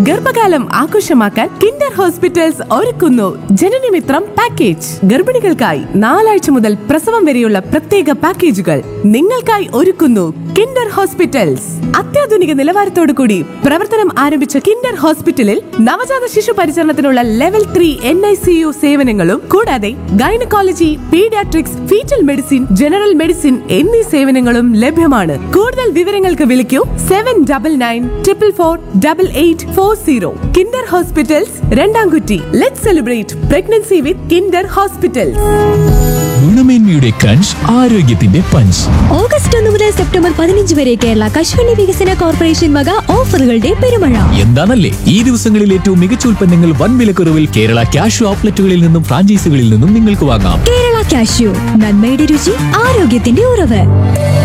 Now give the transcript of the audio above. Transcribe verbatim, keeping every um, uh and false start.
ഗർഭകാലം ആഘോഷമാക്കാൻ Kinder hospitals ഒരുക്കുന്നു ജനനമിത്രം പാക്കേജ്. ഗർഭിണികൾക്കായി നാലാഴ്ച മുതൽ പ്രസവം വരെയുള്ള പ്രത്യേക പാക്കേജുകൾ നിങ്ങൾക്കായി ഒരുക്കുന്നു കിൻഡർ ഹോസ്പിറ്റൽസ്. അത്യാധുനിക നിലവാരത്തോടു കൂടി പ്രവർത്തനം ആരംഭിച്ച കിൻഡർ ഹോസ്പിറ്റലിൽ നവജാത ശിശു പരിചരണത്തിനുള്ള level three N I C U സേവനങ്ങളും കൂടാതെ gynaecology, paediatrics, fetal medicine, general medicine എന്നീ സേവനങ്ങളും ലഭ്യമാണ്. കൂടുതൽ വിവരങ്ങൾക്ക് വിളിക്കൂ seven double nine triple four double eight four zero. Kinder hospitals, രണ്ടാംകുറ്റി. Let's celebrate pregnancy with Kinder hospitals. ഗുണമേന്മയുടെ crunch, ആരോഗ്യത്തിന്റെ പഞ്ച്. ഓഗസ്റ്റ് ഒന്ന് മുതൽ സെപ്റ്റംബർ പതിനഞ്ച് വരെ കേരള കശുവണ്ടി വികസന കോർപ്പറേഷൻ വക ഓഫറുകളുടെ പെരുമഴ. എന്താണല്ലേ ഈ ദിവസങ്ങളിൽ ഏറ്റവും മികച്ച ഉൽപ്പന്നങ്ങൾ വൻ വിലക്കുറവിൽ കേരള ക്യാഷ് ഔട്ട്ലെറ്റുകളിൽ നിന്നും ഫ്രാഞ്ചൈസികളിൽ നിന്നും നിങ്ങൾക്ക് വാങ്ങാം. കേരള കാഷ്യൂ, നന്മയുടെ രുചി, ആരോഗ്യത്തിന്റെ ഉറവ്.